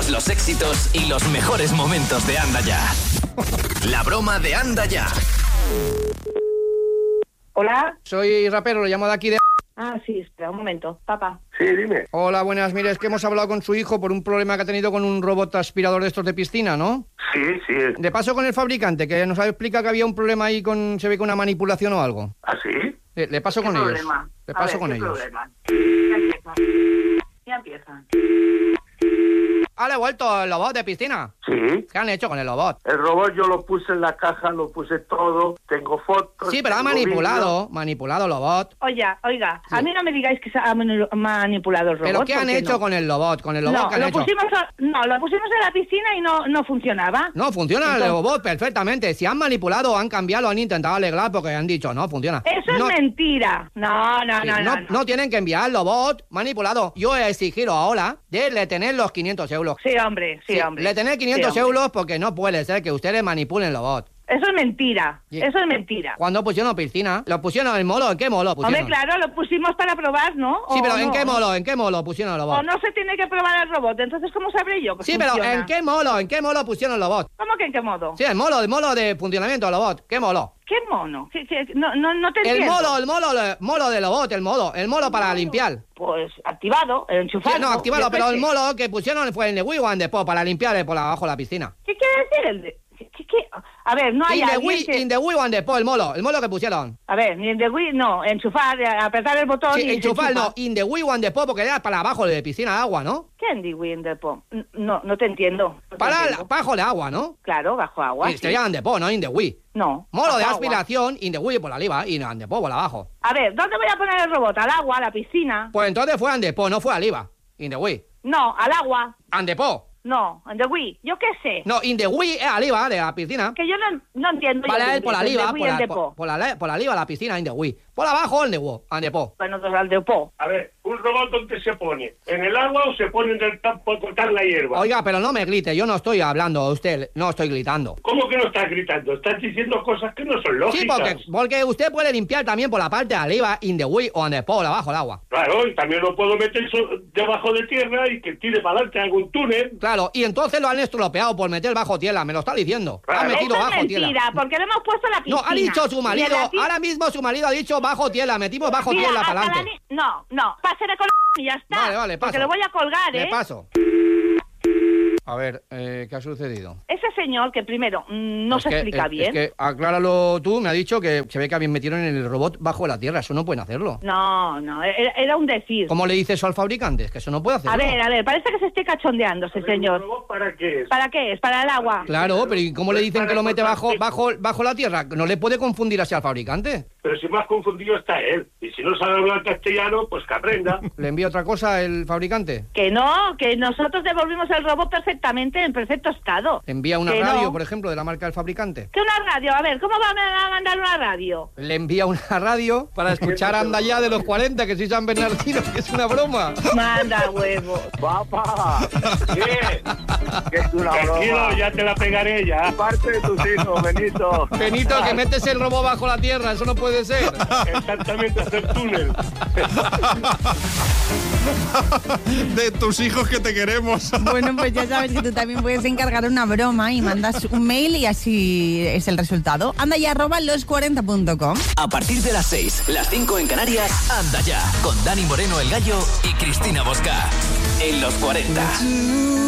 todos los éxitos y los mejores momentos de Anda Ya. La broma de Anda Ya. Hola. Soy rapero, lo llamo de aquí de... Ah, sí, espera un momento, papá. Sí, dime. Hola, buenas. Mire, es que hemos hablado con su hijo por un problema que ha tenido con un robot aspirador de estos de piscina, ¿no? Sí. De paso con el fabricante, que nos explica que había un problema ahí con... Se ve con una manipulación o algo. ¿Ah, sí? Le paso con ellos. Le paso con ellos. Problema? Ya empieza. ¿Ha devuelto el robot de piscina? Sí. ¿Qué han hecho con el robot? El robot yo lo puse en la caja, lo puse todo, tengo fotos... Sí, pero ha tengo manipulado el robot. Oiga, Sí. a mí no me digáis que se ha manipulado el robot. ¿Pero qué han porque hecho no. con el robot? ¿Con el robot No, qué han lo hecho? pusimos en la piscina y no funcionaba. No, funciona Entonces- el robot perfectamente. Si han manipulado, han cambiado, han intentado arreglar porque han dicho, no, funciona. Eso No, es mentira. No. no tienen que enviar el robot manipulado. Yo he exigido ahora de retener los 500 euros. Sí, hombre, sí, hombre. Retener 500 Sí, hombre. euros porque no puede ser que ustedes manipulen el robot. Eso es mentira. Sí. Eso es mentira. Cuando pusieron piscina, lo pusieron en molo, ¿en qué molo pusieron? Hombre, claro, lo pusimos para probar, ¿no? Sí, ¿O pero no? ¿en qué molo pusieron el robot? O no se tiene que probar el robot, entonces ¿cómo sabré yo que Sí, pero funciona? ¿en qué molo pusieron el robot? ¿Cómo que en qué modo? Sí, el molo de funcionamiento del robot. ¿Qué molo? ¿Qué mono? No te El entiendo. molo del robot, el molo para limpiar. Pues activado, enchufado. Sí, no, activado, yo qué pero el sé. molo que pusieron fue el de Wii One Depot para limpiar por abajo la piscina. ¿Qué quiere decir el de...? ¿Qué? A ver, no hay alguien que... In the Wii One Depot, el molo que pusieron. A ver, ni en the Wii, no, enchufar, apretar el botón Sí, y se enchufar, enchufa. no, in the Wii One Depot porque era para abajo de piscina de agua, ¿no? ¿Qué en the Wii en Depot? No te entiendo. No te Para entiendo. abajo de agua, ¿no? Claro, bajo agua, Sí, sí. sería en Depot, no in the Wii. No, Molo de bajo agua. aspiración, in the Wii por arriba y en Depot por abajo. A ver, ¿dónde voy a poner el robot? ¿Al agua, a la piscina? Pues entonces fue en Depot, no fue arriba. In the Wii. No, al agua. And Depot. No, en the Wii. Yo qué sé. No, in the Wii es arriba de la piscina. Que yo no entiendo. Vale, yo él por inglés, arriba, en the Wii, en Depot. por arriba la piscina, in the Wii. Por abajo, en the Wii, and Depot. Bueno, entonces al Depot. A ver, ¿un robot dónde se pone? ¿En el agua o se pone en el campo a cortar la hierba? Oiga, pero no me grite, yo no estoy hablando a usted, no estoy gritando. ¿Cómo que no estás gritando? Estás diciendo cosas que no son lógicas. Sí, porque usted puede limpiar también por la parte de arriba, in the Wii o and Depot, abajo el agua. Claro, y también lo puedo meter debajo de tierra y que tire para adelante algún túnel. Claro, y entonces lo han estropeado por meter bajo tierra, me lo está diciendo. Claro. Han metido Eso bajo es tierra. mentira, porque lo hemos puesto en la piscina. No, ha dicho su Y en marido, la pi- ahora mismo su marido ha dicho bajo tierra, metimos bajo Mira, tierra hasta para la adelante. No, pásele con y ya está. Vale, paso. Porque lo voy a colgar, Le ¿eh? paso. A ver, ¿qué ha sucedido? Ese señor que primero no se explica bien. Es que, acláralo tú, me ha dicho que se ve que habían metido en el robot bajo la tierra, eso no pueden hacerlo. No, era un decir. ¿Cómo le dice eso al fabricante? Es que eso no puede hacerlo. A ver, parece que se esté cachondeando ese ¿Un señor. robot para qué es? ¿Para qué es? ¿Para el agua? Claro, pero ¿y cómo le dicen Para que lo mete cortar bajo la tierra? ¿No le puede confundir así al fabricante? Pero si más confundido está él. Y si no sabe hablar castellano, pues que aprenda. ¿Le envía otra cosa el fabricante? Que no, que nosotros devolvimos el robot perfectamente en perfecto estado. ¿Le envía una Que no. radio, por ejemplo, de la marca del fabricante? ¿Qué una radio? A ver, ¿cómo van a mandar una radio? Le envía una radio para escuchar Anda Ya de los 40, que soy San Bernardino, que es una broma. Manda huevos. Papá, ¿Qué? que es una Tranquilo, broma. ya te la pegaré ya. Parte de tus hijos, Benito. Benito, que metes el robot bajo la tierra, eso no puede ser. Exactamente, hacer túnel. De tus hijos que te queremos. Bueno, pues ya sabes que tú también puedes encargar una broma y mandas un mail y así es el resultado. Anda ya @los40.com. A partir de las 6, las 5 en Canarias, Anda Ya, con Dani Moreno el Gallo y Cristina Bosca. En los 40.